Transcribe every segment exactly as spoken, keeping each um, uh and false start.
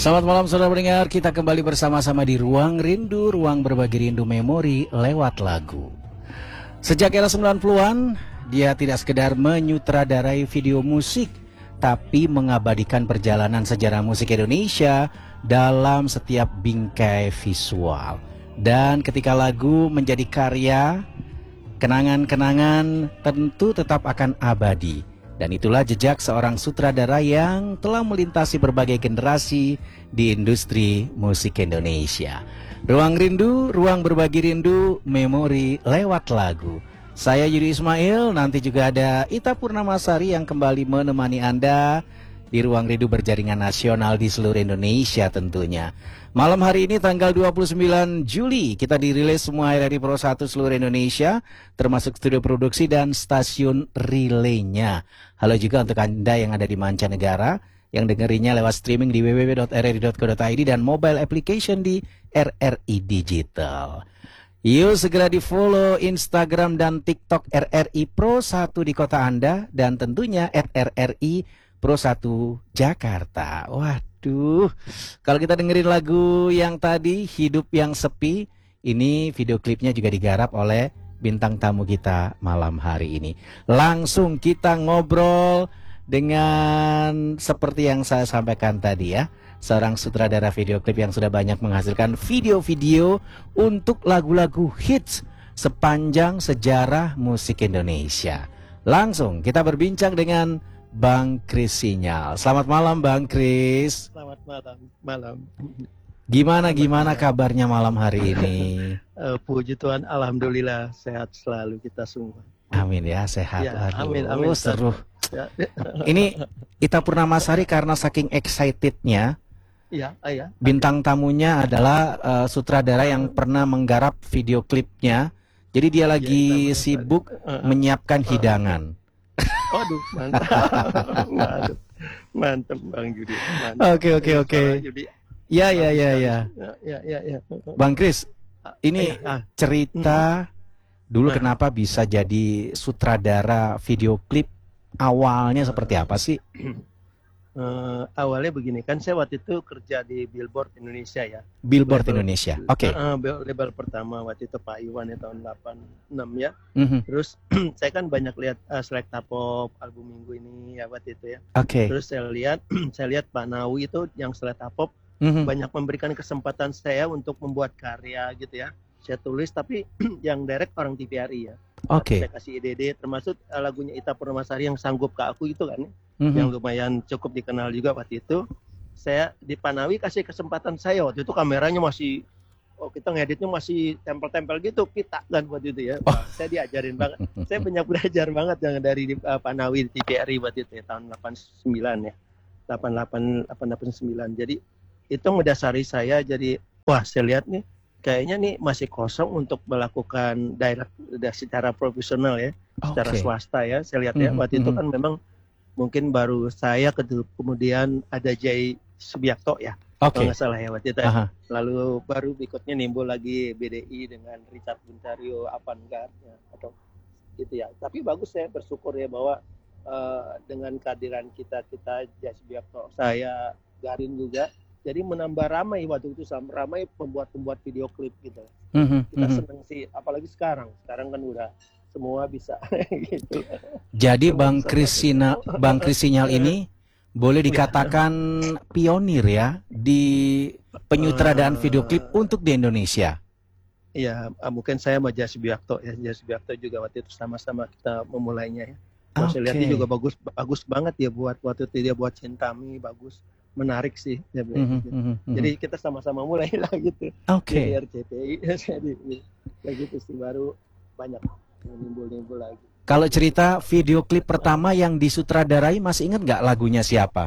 Selamat malam saudara pendengar, kita kembali bersama-sama di Ruang Rindu, ruang berbagi rindu memori lewat lagu. Sejak era sembilan puluhan, dia tidak sekedar menyutradarai video musik, tapi mengabadikan perjalanan sejarah musik Indonesia dalam setiap bingkai visual. Dan ketika lagu menjadi karya, kenangan-kenangan tentu tetap akan abadi. Dan itulah jejak seorang sutradara yang telah melintasi berbagai generasi di industri musik Indonesia. Ruang Rindu, ruang berbagi rindu, memori lewat lagu. Saya Yudi Ismail, nanti juga ada Ita Purnamasari yang kembali menemani Anda di Ruang Rindu berjaringan nasional di seluruh Indonesia tentunya. Malam hari ini tanggal dua puluh sembilan Juli kita dirilis semua R R I Pro satu seluruh Indonesia, termasuk studio produksi dan stasiun relaynya. Halo juga untuk Anda yang ada di mancanegara, yang dengerinya lewat streaming di w w w dot r r i dot co dot i d dan mobile application di R R I Digital. Yuk segera di follow Instagram dan TikTok R R I Pro satu di kota Anda, dan tentunya at R R I Pro satu Jakarta. Waduh, kalau kita dengerin lagu yang tadi, Hidup Yang Sepi, ini video klipnya juga digarap oleh bintang tamu kita malam hari ini. Langsung kita ngobrol dengan seperti yang saya sampaikan tadi ya, seorang sutradara video klip yang sudah banyak menghasilkan video-video untuk lagu-lagu hits sepanjang sejarah musik Indonesia. Langsung kita berbincang dengan Bang Kris Sinyal. Selamat malam Bang Kris. Selamat malam. Malam. Gimana gimana kabarnya malam hari ini? Uh, puji Tuhan, alhamdulillah sehat selalu kita semua. Amin ya, sehat. Ya, Aduh, amin, amin. Seru. Ya. Ini Ita Purnamasari karena saking excitednya. Iya, ya. Bintang tamunya adalah uh, sutradara yang pernah menggarap video klipnya. Jadi dia lagi ya, sibuk uh, menyiapkan uh, hidangan. Waduh, mantap. Waduh. Mantap Bang Yudi. Oke, oke, oke. Ya, ya, ya, ya. Ya, ya, ya. Bang Kris, ini cerita dulu kenapa bisa jadi sutradara video klip, awalnya seperti apa sih? Uh, awalnya begini, kan saya waktu itu kerja di Billboard Indonesia ya. Billboard label, Indonesia, oke. Okay. Uh, uh, label pertama waktu itu Pak Iwan ya, tahun delapan puluh enam ya. Mm-hmm. Terus saya kan banyak lihat uh, Selecta Pop album minggu ini ya waktu itu ya. Oke. Okay. Terus saya lihat, saya lihat Pak Nawi itu yang Selecta Pop mm-hmm. banyak memberikan kesempatan saya untuk membuat karya gitu ya. Saya tulis tapi yang direct orang T V R I ya. Oke. Okay. Saya kasih I D D, termasuk uh, lagunya Ita Purnamasari yang Sanggup Ke Aku itu kan. Mm-hmm. Yang lumayan cukup dikenal juga waktu itu. Saya di Panawi kasih kesempatan saya waktu itu, kameranya masih, oh kita ngeditnya masih tempel-tempel gitu kita kan waktu itu ya. Oh. Saya diajarin banget. Saya banyak belajar banget yang dari uh, Panawi di T V R I waktu itu ya, tahun delapan puluh sembilan ya. delapan puluh delapan, delapan puluh sembilan. Jadi itu ngedasari saya, jadi wah saya lihat nih kayaknya nih masih kosong untuk melakukan direct secara profesional ya, okay. secara swasta ya. Saya lihat ya mm-hmm. waktu itu kan memang mungkin baru saya, kemudian ada Jay Subiakto ya, okay. kalau nggak salah ya waktu itu. Aha. Lalu baru berikutnya nimbul lagi B D I dengan Richard Buntario, Avantgarde ya, atau gitu ya. Tapi bagus, saya bersyukur ya bahwa uh, dengan kehadiran kita kita Jay Subiakto, saya Garin juga, jadi menambah ramai waktu itu, sama ramai pembuat-pembuat video klip gitu. Mm-hmm. Kita mm-hmm. seneng sih, apalagi sekarang. Sekarang kan udah semua bisa gitu. Jadi Bang Kris Sinyal, Bang Kris Sinyal ini boleh dikatakan pionir ya di penyutradaraan video klip untuk di Indonesia. Iya, mungkin saya sama Jas Subiakto ya. Jas Subiakto juga waktu itu sama-sama kita memulainya ya. Okay. Saya lihatnya juga bagus, bagus banget ya buat waktu itu dia buat Cintami, bagus, menarik sih. Ya, mm-hmm, gitu. mm-hmm. Jadi kita sama-sama mulai lah gitu. Oke. Okay. Di R C T I, jadi kayak gitu sih, baru banyak nimbul-nimbul lagi. Kalau cerita video klip pertama yang disutradarai, masih ingat nggak lagunya siapa?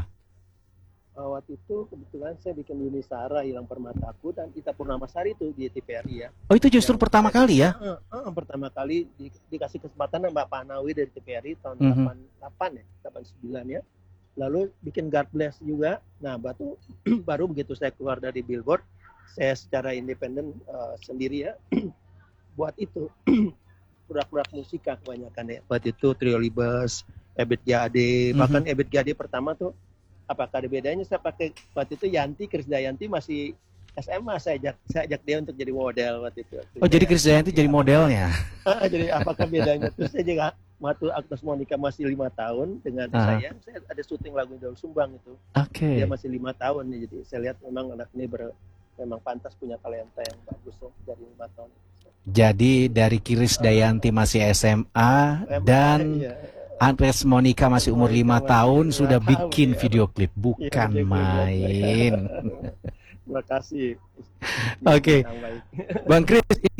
Uh, waktu itu kebetulan saya bikin Yuni Sara, Hilang Permataku, dan Ita Purnamasari itu di T V R I ya. Oh itu justru yang pertama saya, kali ya? Uh, uh, pertama kali di, dikasih kesempatan sama Mbak Panawi dari T V R I tahun mm-hmm. delapan puluh delapan ya, delapan puluh sembilan ya. Lalu bikin God Bless juga. Nah batu baru begitu saya keluar dari Billboard, saya secara independen uh, sendiri ya buat itu. Produk-produk musika kebanyakan ya. Waktu itu Trio Libes, Ebit G A D, mm-hmm. bahkan Ebit G A D pertama tuh apakah ada bedanya? Saya pakai waktu itu Yanti, Krisdayanti masih S M A, saya ajak saya ajak dia untuk jadi model waktu itu. Oh, jadi Krisdayanti jadi modelnya. Jadi apakah bedanya? Terus saya juga waktu Agnes Monica masih lima tahun dengan Ah. saya, saya ada syuting lagu Daun Sumbang itu. Oke. Dia masih lima tahun nih, jadi saya lihat memang anak ini ber, memang pantas punya talenta yang bagus ya, dari lima tahun. Jadi dari Krisdayanti masih S M A dan Iya. Agnes Monica masih umur lima Monica tahun masih sudah lima tahun, bikin ya. video klip, bukan Iya, main. Terima kasih. Oke. Yang baik. Bang Kris, ini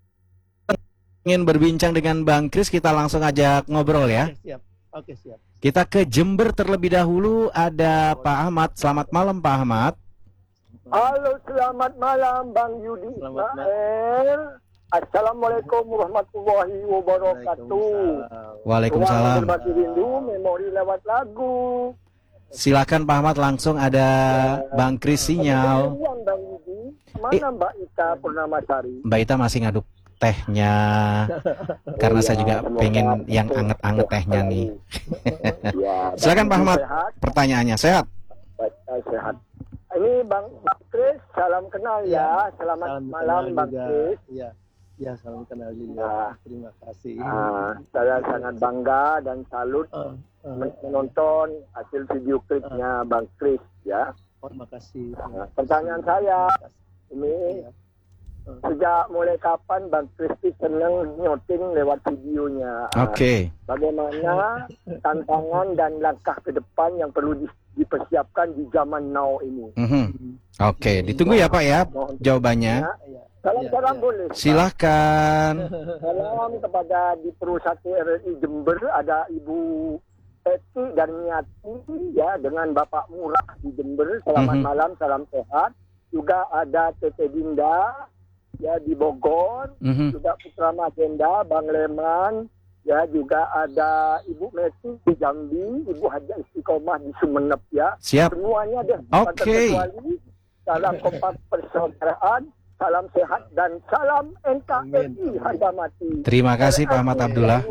ingin berbincang dengan Bang Kris, kita langsung ajak ngobrol ya. Oke, siap. Oke, siap. Kita ke Jember terlebih dahulu, ada Pak Ahmad. Selamat malam Pak Ahmad. Halo, selamat malam Bang Yudi Selamat Ismail. Assalamualaikum warahmatullahi wabarakatuh. Waalaikumsalam. Ruang Berbagi Rindu, memori lewat lagu. Silakan Pak Ahmad, langsung ada Bang Kris sinyal. Ruang Bang Yudi, mana Mbak Ita Purnamasari? Mbak Ita masih ngaduk tehnya, karena Oh, saya ya, juga semoga pengen yang sehat anget-anget tehnya nih. Ya, Silakan Pak Bang Ahmad, Yudi sehat, pertanyaannya sehat. baik, saya sehat. Ini Bang Bang Kris, salam kenal ya. Selamat Salam malam kenal Bang juga. Kris. Iya. Ya, salam kenal juga. Ya. Terima kasih. Ah, saya sangat bangga dan salut Ah, ah, menonton hasil video klipnya Bang Kris ya. oh, terima kasih. Nah, pertanyaan saya ini Iya. sejak mulai kapan Bang Kristi senang nyoting lewat videonya? Ah, Oke. Bagaimana tantangan dan langkah ke depan yang perlu di- dipersiapkan di zaman now ini? Mhm. Oke, ditunggu ya Pak ya Mohon jawabannya. ya. Iya. Salam-salam Iya, boleh. Silahkan. Salam kepada di Pro satu R R I Jember, ada Ibu Eti dan Niati ya, dengan Bapak Murah di Jember. Selamat Mhm. malam, salam sehat. Juga ada Tete Dinda ya di Bogor, Mhm. juga Putra Magenda, Bang Leman, ya juga ada Ibu Meti di Jambi, Ibu Haja Istiqomah di Sumenep ya. Siap. Semuanya deh. Oke. tanpa terkecuali. Salam kompak persaudaraan, salam sehat dan salam N K R I harga mati. Terima kasih Pak Ahmad Abdullah.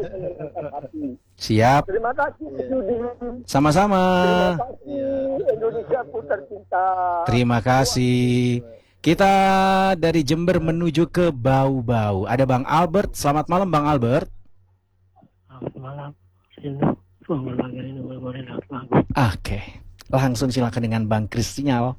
Siap. Terima kasih Yudi. Sama-sama. Terima kasih Indonesia ku tercinta. Terima kasih. Kita dari Jember menuju ke Bau-Bau. Ada Bang Albert. Selamat malam Bang Albert. Selamat malam. Sini ruang berbagi rindu memori lewat lagu. Oke. Langsung silakan dengan Bang Kris sinyal.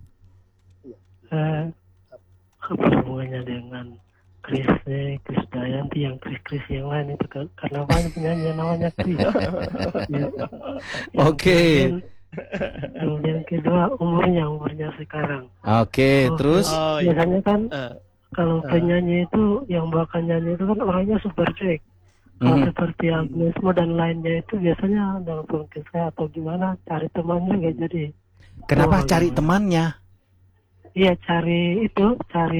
Eh, apa hubungannya dengan Kris eh, Krisdayanti yang Kris-Kris yang lain itu kan- karena banyak penyanyi yang namanya Kris. Ya. Yang Oke. kemudian- Kemudian kedua umurnya umurnya sekarang. Oke, Oh, terus Oh, iya. Biasanya kan Ah, kalau Ah. penyanyi itu yang bawakan nyanyi itu kan orangnya super cuek. Kalau Mhm. seperti Agnes Mo dan lainnya itu biasanya dalam mungkin saya atau gimana cari teman juga jadi. kenapa Oh, cari gimana? temannya? Iya cari itu cari